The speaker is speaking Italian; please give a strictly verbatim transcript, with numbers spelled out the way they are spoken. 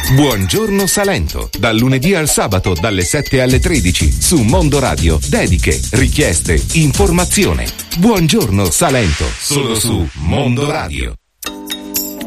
Buongiorno Salento, dal lunedì al sabato dalle sette alle tredici su Mondo Radio. Dediche, richieste, informazione. Buongiorno Salento, solo su Mondo Radio.